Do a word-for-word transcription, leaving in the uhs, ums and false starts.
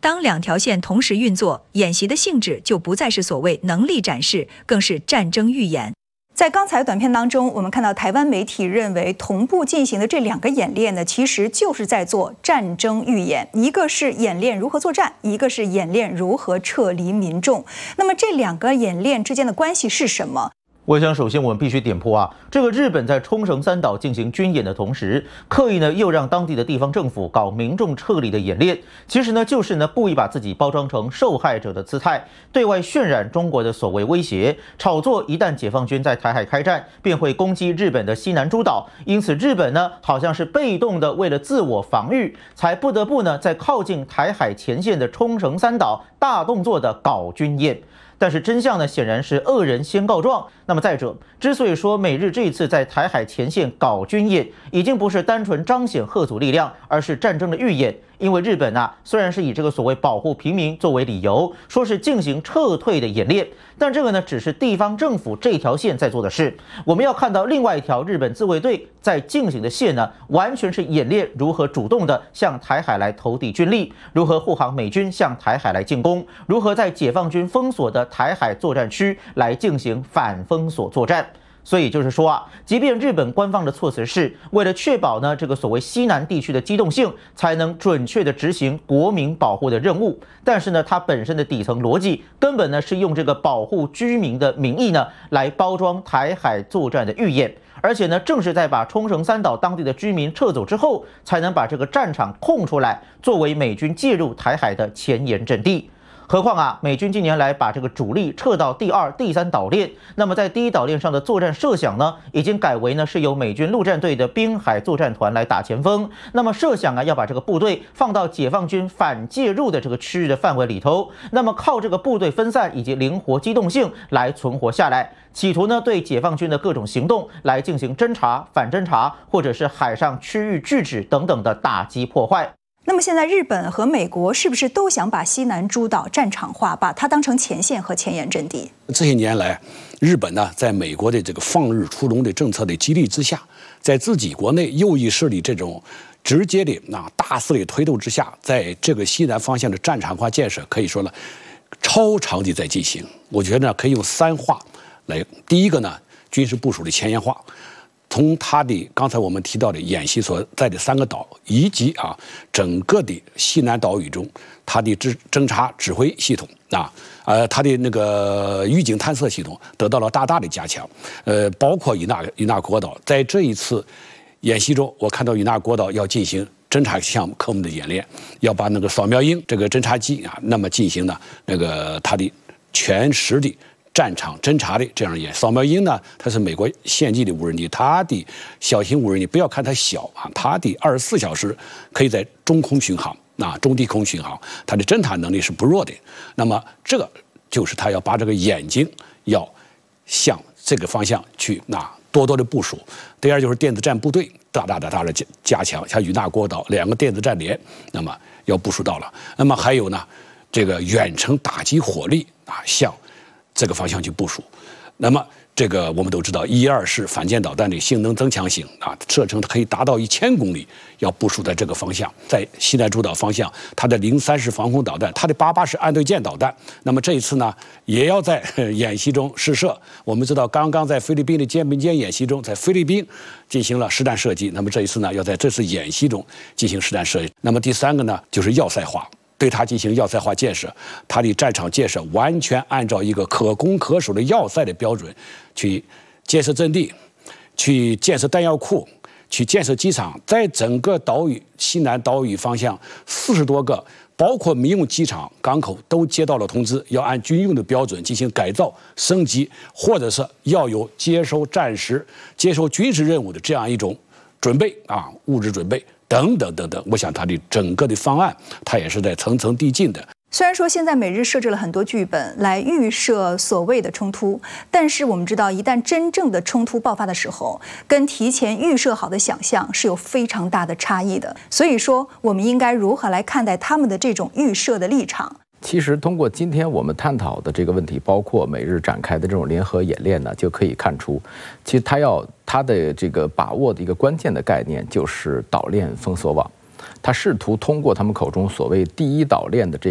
当两条线同时运作，演习的性质就不再是所谓能力展示，更是战争预演。 在刚才短片当中，我们看到台湾媒体认为，同步进行的这两个演练呢，其实就是在做战争预演。一个是演练如何作战，一个是演练如何撤离民众。那么这两个演练之间的关系是什么？ 我想，首先我们必须点破啊，这个日本在冲绳三岛进行军演的同时，刻意呢又让当地的地方政府搞民众撤离的演练，其实呢就是呢故意把自己包装成受害者的姿态，对外渲染中国的所谓威胁，炒作一旦解放军在台海开战，便会攻击日本的西南诸岛，因此日本呢好像是被动的为了自我防御，才不得不呢在靠近台海前线的冲绳三岛大动作的搞军演。 但是真相呢，显然是恶人先告状。那么再者，之所以说美日这一次在台海前线搞军演，已经不是单纯彰显吓阻力量，而是战争的预演。因为日本啊，虽然是以这个所谓保护平民作为理由，说是进行撤退的演练，但这个呢，只是地方政府这条线在做的事。我们要看到另外一条日本自卫队在进行的线呢，完全是演练如何主动的向台海来投递军力，如何护航美军向台海来进攻，如何在解放军封锁的 台海作战区来进行反封锁作战，所以就是说啊，即便日本官方的措辞是为了确保呢这个所谓西南地区的机动性，才能准确的执行国民保护的任务，但是呢，它本身的底层逻辑根本呢是用这个保护居民的名义呢来包装台海作战的预演。 而且呢，正是在把冲绳三岛当地的居民撤走之后，才能把这个战场空出来，作为美军介入台海的前沿阵地。 何况啊，美军近年来把这个主力撤到第二、第三岛链，那么在第一岛链上的作战设想呢，已经改为呢是由美军陆战队的滨海作战团来打前锋。那么设想啊，要把这个部队放到解放军反介入的这个区域的范围里头，那么靠这个部队分散以及灵活机动性来存活下来，企图呢对解放军的各种行动来进行侦察、反侦察，或者是海上区域拒止等等的打击破坏。 那么现在日本和美国是不是都想把西南诸岛战场化，把它当成前线和前沿阵地？ 这些年来，日本呢，在美国的这个放日出笼的政策的激励之下，在自己国内右翼势力这种直接的啊大肆的推动之下，在这个西南方向的战场化建设，可以说呢，超长的在进行。我觉得呢，可以用三化来。第一个呢，军事部署的前沿化。 从他的刚才我们提到的演习所在的三个岛，以及啊整个的西南岛屿中，他的侦侦察指挥系统啊，呃，他的那个预警探测系统得到了大大的加强。呃，包括与那与那国岛，在这一次演习中，我看到与那国岛要进行侦察项目科目的演练，要把那个扫描鹰这个侦察机啊，那么进行呢那个它的全时的 战场侦察的这样演，扫描鹰呢，它是美国现役的无人机，它的小型无人机，不要看它小啊，它的二十四小时可以在中空巡航啊，中低空巡航，它的侦察能力是不弱的。那么这个就是它要把这个眼睛要向这个方向去啊多多的部署。第二就是电子战部队大大大大的加加强，像与那国岛两个电子战连，那么要部署到了。那么还有呢，这个远程打击火力啊，向 这个方向去部署，那么这个我们都知道，一二式反舰导弹的性能增强型啊，射程可以达到一千公里，要部署在这个方向，在西南诸岛方向，它的零三式防空导弹，它的八八式岸对舰导弹，那么这一次呢，也要在演习中试射。我们知道，刚刚在菲律宾的舰民间演习中，在菲律宾进行了实弹射击，那么这一次呢，要在这次演习中进行实弹射击。那么第三个呢，就是要塞化。 对它进行要塞化建设，它的战场建设完全按照一个可攻可守的要塞的标准去建设阵地，去建设弹药库，去建设机场，在整个岛屿西南岛屿方向四十多个，包括民用机场、港口都接到了通知，要按军用的标准进行改造、升级，或者是要有接收战时、接受军事任务的这样一种准备啊，物质准备。 等等等等，我想它的整个的方案，它也是在层层递进的。 虽然说现在美日设置了很多剧本来预设所谓的冲突，但是我们知道，一旦真正的冲突爆发的时候，跟提前预设好的想象是有非常大的差异的。所以说，我们应该如何来看待他们的这种预设的立场？ 其实，通过今天我们探讨的这个问题，包括美日展开的这种联合演练呢，就可以看出，其实他要他的这个把握的一个关键的概念就是岛链封锁网，他试图通过他们口中所谓第一岛链的这